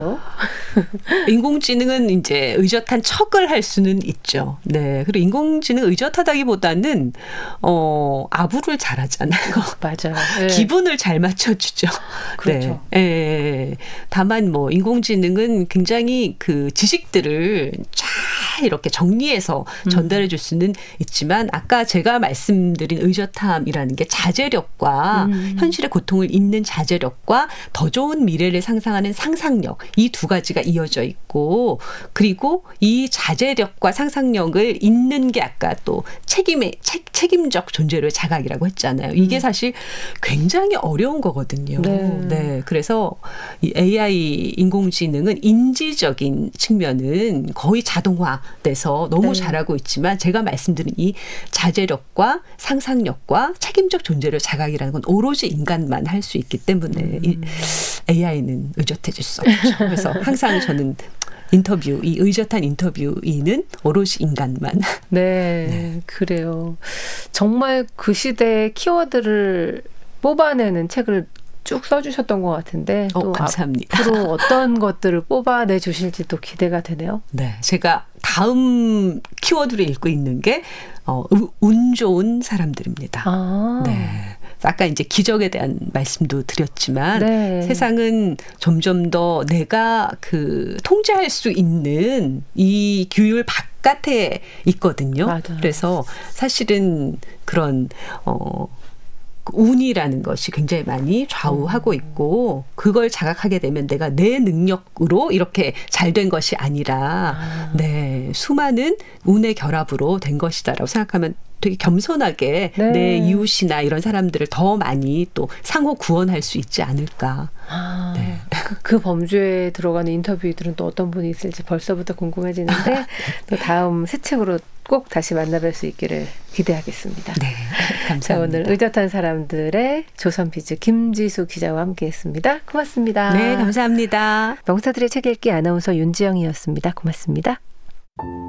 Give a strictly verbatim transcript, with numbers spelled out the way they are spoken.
인공지능은 이제 의젓한 척을 할 수는 있죠. 네. 그리고 인공지능 의젓하다기보다는 어, 아부를 잘하잖아요. 맞아요. 네. 기분을 잘 맞춰주죠. 그렇죠. 네. 네. 다만 뭐 인공지능은 굉장히 그 지식들을 잘 이렇게 정리해서 전달해 줄 수는 있지만 아까 제가 말씀드린 의젓함이라는 게 자제력과 음. 현실의 고통을 잊는 자제력과 더 좋은 미래를 상상하는 상상력 이 두 가지가 이어져 있고 그리고 이 자제력과 상상력을 잊는 게 아까 또 책임의 책, 책임적 존재로의 자각이라고 했잖아요. 이게 사실 굉장히 어려운 거거든요. 네. 네. 그래서 이 에이아이 인공지능은 인지적인 측면은 거의 자동화돼서 너무 네. 잘하고 있지만 제가 말씀드린 이 자제력과 상상력과 책임적 존재로의 자각이라는 건 오로지 인간만 할 수 있기 때문에 음. 이 에이아이는 의젓해질 수 없죠. 그래서 항상 저는 인터뷰, 이 의젓한 인터뷰인은 오롯이 인간만. 네, 네. 그래요. 정말 그 시대의 키워드를 뽑아내는 책을 쭉 써주셨던 것 같은데 어, 또 감사합니다. 앞으로 어떤 것들을 뽑아내 주실지 또 기대가 되네요. 네, 제가 다음 키워드를 읽고 있는 게 어, 운 좋은 사람들입니다. 아. 네. 아까 이제 기적에 대한 말씀도 드렸지만 네. 세상은 점점 더 내가 그 통제할 수 있는 이 규율 바깥에 있거든요. 맞아요. 그래서 사실은 그런 어 운이라는 것이 굉장히 많이 좌우하고 있고 그걸 자각하게 되면 내가 내 능력으로 이렇게 잘 된 것이 아니라 아. 네, 수많은 운의 결합으로 된 것이다라고 생각하면 되게 겸손하게 네. 내 이웃이나 이런 사람들을 더 많이 또 상호 구원할 수 있지 않을까. 아, 네. 그, 그 범주에 들어가는 인터뷰들은 또 어떤 분이 있을지 벌써부터 궁금해지는데 또 다음 새 책으로 꼭 다시 만나뵐 수 있기를 기대하겠습니다. 네, 감사합니다. 자, 오늘 의젓한 사람들의 조선비즈 김지수 기자와 함께했습니다. 고맙습니다. 네, 감사합니다. 명사들의 책 읽기 아나운서 윤지영이었습니다. 고맙습니다.